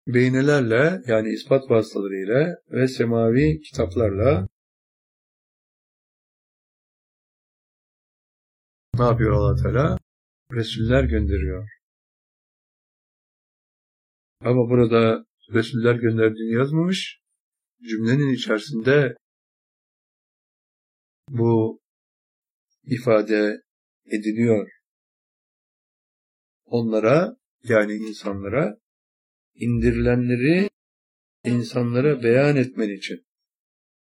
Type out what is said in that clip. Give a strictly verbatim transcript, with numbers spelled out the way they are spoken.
beynelerle yani ispat vasıtalarıyla ve semavi kitaplarla ne yapıyor Allah Teala? Resuller gönderiyor. Ama burada Resuller gönderdiğini yazmamış. Cümlenin içerisinde bu ifade ediliyor. Onlara yani insanlara indirilenleri insanlara beyan etmen için.